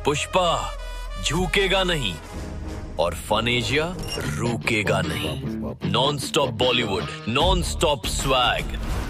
पुष्पा झुकेगा नहीं और फन एशिया रुकेगा नहीं। Non stop Bollywood, non stop swag.